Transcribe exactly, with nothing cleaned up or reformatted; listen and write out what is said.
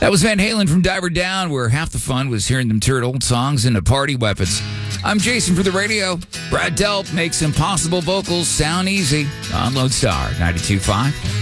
That was Van Halen from Diver Down, where half the fun was hearing them turn old songs into party weapons. I'm Jason for the radio. Brad Delp makes impossible vocals sound easy on Lone Star ninety-two point five.